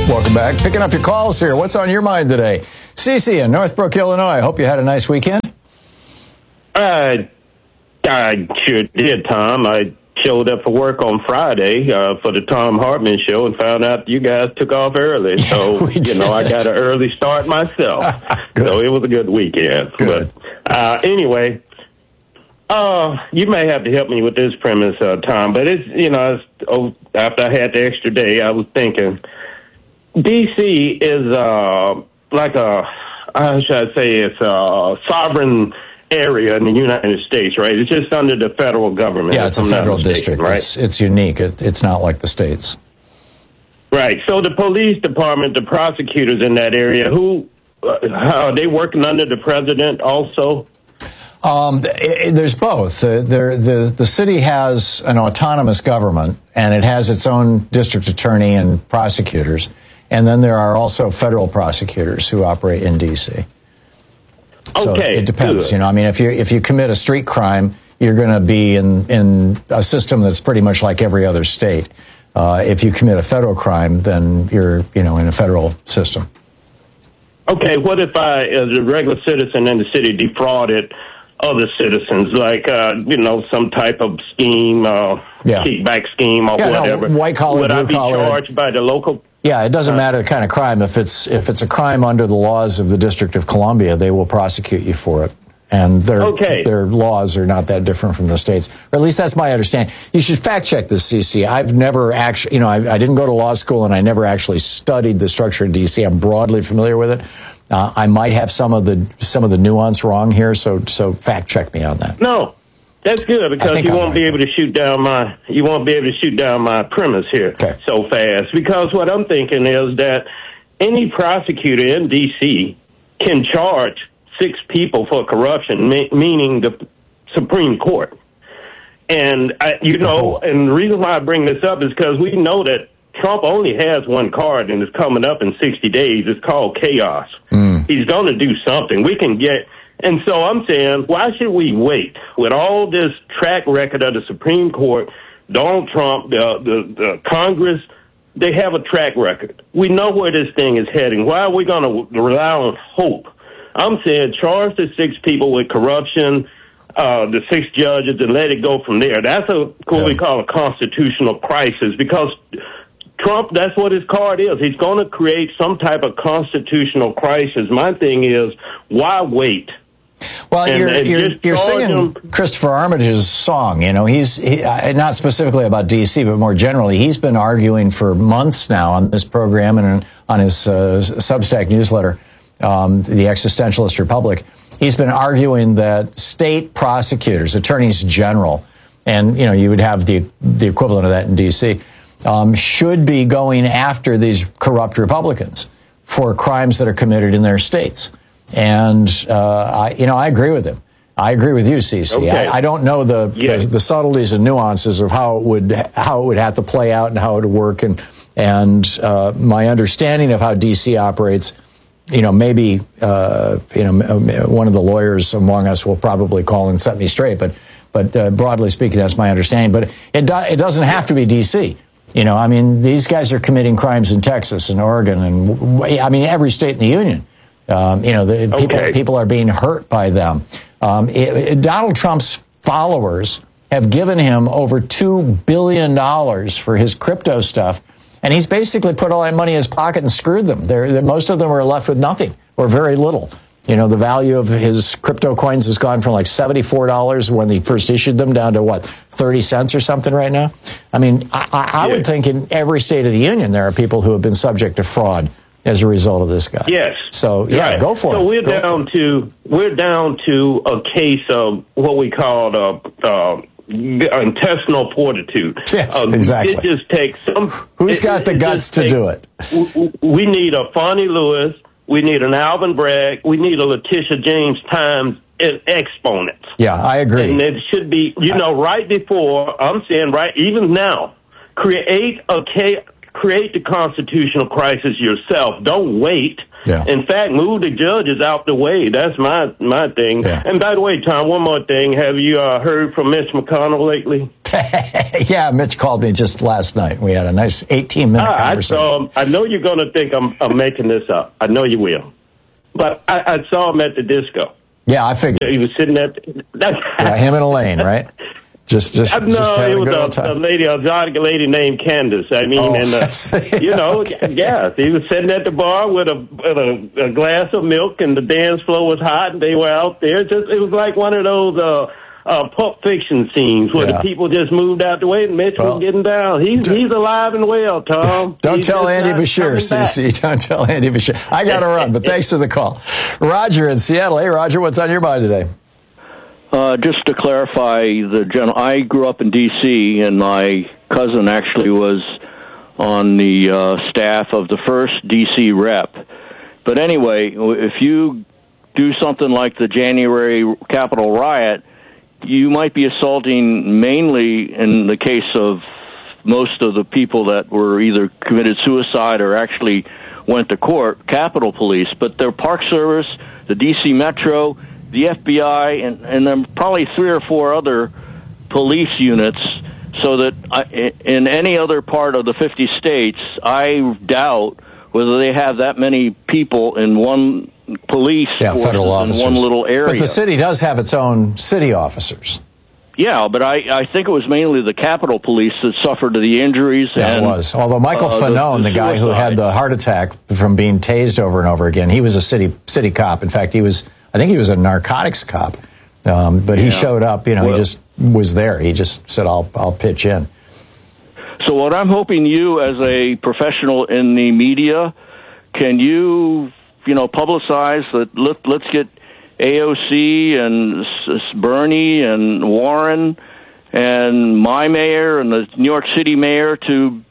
Welcome back. Picking up your calls here. What's on your mind today? Cece in Northbrook, Illinois. Hope you had a nice weekend. I sure did, Tom. I showed up for work on Friday for the Tom Hartman show and found out you guys took off early. So, I got an early start myself. So it was a good weekend. Good. But anyway, you may have to help me with this premise, Tom. But after I had the extra day, I was thinking D.C. is like it's a sovereign area in the United States, right? It's just under the federal government. Yeah, it's a federal district, right? It's unique. It's not like the states. Right. So the police department, the prosecutors in that area, are they working under the president also? There's both. The city has an autonomous government, and it has its own district attorney and prosecutors. And then there are also federal prosecutors who operate in D.C. So it depends. Good. If you commit a street crime, you're going to be in a system that's pretty much like every other state. If you commit a federal crime, then you're in a federal system. Okay, what if I, as a regular citizen in the city, defrauded other citizens, like some type of scheme, kickback scheme or whatever? No, white collar, would blue I be collar. charged by the local? Yeah, it doesn't matter the kind of crime. If it's a crime under the laws of the District of Columbia, they will prosecute you for it. And their laws are not that different from the states. Or at least that's my understanding. You should fact check this, CC. I've never actually, I didn't go to law school and I never actually studied the structure of DC. I'm broadly familiar with it. I might have some of the nuance wrong here, so fact check me on that. No. That's good because you won't be able to shoot down my premise here so fast. Because what I'm thinking is that any prosecutor in D.C. can charge 6 people for corruption, meaning the Supreme Court. And and the reason why I bring this up is because we know that Trump only has one card, and it's coming up in 60 days. It's called chaos. He's going to do something. And so I'm saying, why should we wait with all this track record of the Supreme Court, Donald Trump, the Congress? They have a track record. We know where this thing is heading. Why are we going to rely on hope? I'm saying charge the 6 people with corruption, the 6 judges, and let it go from there. That's what we call a constitutional crisis because Trump, that's what his card is. He's going to create some type of constitutional crisis. My thing is, why wait? Well, you're singing Christopher Armitage's song. He's not specifically about D.C., but more generally, he's been arguing for months now on this program and on his Substack newsletter, The Existentialist Republic. He's been arguing that state prosecutors, attorneys general, and you would have the equivalent of that in D.C., should be going after these corrupt Republicans for crimes that are committed in their states. And I agree with him. I agree with you, CC. Okay. I don't know the subtleties and nuances of how it would have to play out and how it would work. And my understanding of how DC operates, maybe one of the lawyers among us will probably call and set me straight. But broadly speaking, that's my understanding. But it doesn't have to be DC. These guys are committing crimes in Texas and Oregon and every state in the union. People are being hurt by them. Donald Trump's followers have given him over $2 billion for his crypto stuff, and he's basically put all that money in his pocket and screwed them. Most of them are left with nothing or very little. The value of his crypto coins has gone from like $74 when he first issued them down to 30 cents or something right now. I would think in every state of the union there are people who have been subject to fraud as a result of this guy. Yes. So go for it. So we're down to a case of what we call intestinal fortitude. Yes, exactly. It just takes some. Who's got the guts to do it? We need a Fonnie Lewis. We need an Alvin Bragg. We need a Letitia James times exponents. Yeah, I agree. And it should be, right before, I'm saying even now, create the constitutional crisis yourself. Don't wait Yeah. In fact, move the judges out the way. That's my thing. Yeah. And by the way, Tom, one more thing. Have you heard from Mitch McConnell lately? Yeah, Mitch called me just last night. We had a nice 18-minute conversation. I know you're going to think I'm making this up. I know you will. But I saw him at the disco. Yeah, I figured. He was sitting at... him and Elaine, right? Just it was a lady named Candace. I mean, you know, yeah, he was sitting at the bar with a glass of milk, and the dance floor was hot, and they were out there. It was like one of those Pulp Fiction scenes where the people just moved out the way, and Mitch was getting down. He's alive and well, Tom. Don't tell Andy Bashir, CC. Don't tell Andy Bashir. I got to run, but thanks for the call. Roger in Seattle. Hey, Roger, what's on your mind today? Just to clarify, I grew up in D.C., and my cousin actually was on the staff of the first D.C. rep. But anyway, if you do something like the January Capitol riot, you might be assaulting, mainly in the case of most of the people that were either committed suicide or actually went to court, Capitol Police. But their Park Service, the D.C. Metro, the FBI, and then probably 3 or 4 other police units, so that in any other part of the 50 states, I doubt whether they have that many people in one police force federal officers in one little area. But the city does have its own city officers. Yeah, but I think it was mainly the Capitol Police that suffered the injuries. Yeah, it was. Although Michael Fanone, the guy who had the heart attack from being tased over and over again, he was a city cop. In fact, I think he was a narcotics cop, but he showed up. You know, he just was there. He just said, "I'll pitch in." So, what I'm hoping you, as a professional in the media, can you publicize that? Let's get AOC and Bernie and Warren and my mayor and the New York City mayor to,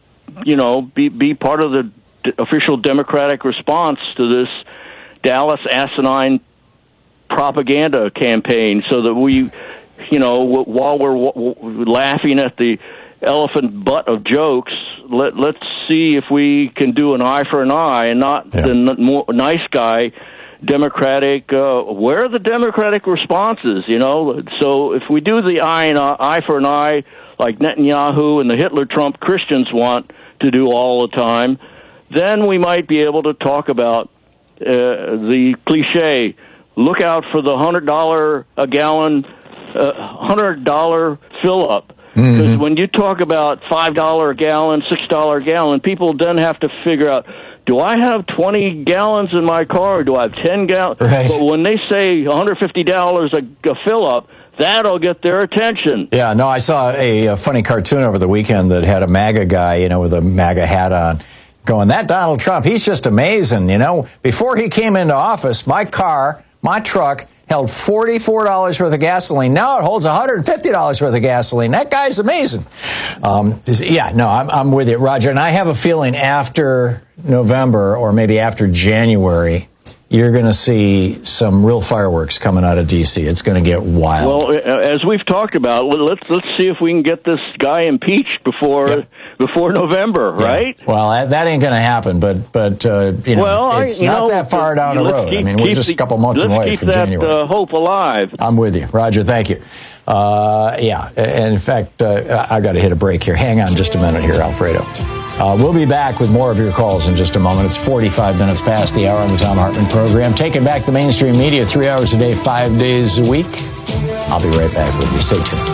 be part of the official Democratic response to this Dallas asinine propaganda campaign, so that we, while we're laughing at the elephant butt of jokes, let's see if we can do an eye for an eye and not the more nice guy Democratic. Where are the Democratic responses? So if we do the eye for an eye, like Netanyahu and the Hitler Trump Christians want to do all the time, then we might be able to talk about the cliche, look out for the $100 a gallon, $100 fill-up. Because when you talk about $5 a gallon, $6 a gallon, people then have to figure out, do I have 20 gallons in my car, or do I have 10 gallons? Right. But when they say $150 a fill-up, that'll get their attention. Yeah, no, I saw a funny cartoon over the weekend that had a MAGA guy, with a MAGA hat on, going, that Donald Trump, he's just amazing. Before he came into office, my truck held $44 worth of gasoline. Now it holds $150 worth of gasoline. That guy's amazing. I'm with you, Roger. And I have a feeling after November, or maybe after January, you're going to see some real fireworks coming out of D.C. It's going to get wild. Well, as we've talked about, let's see if we can get this guy impeached before November, right? Well, that ain't going to happen, but it's not that far down the road. We're just a couple months away from January. Let's keep that hope alive. I'm with you. Roger, thank you. And in fact, I got to hit a break here. Hang on just a minute here, Alfredo. We'll be back with more of your calls in just a moment. It's 45 minutes past the hour on the Thom Hartmann program. Taking back the mainstream media 3 hours a day, 5 days a week. I'll be right back with you. Stay tuned.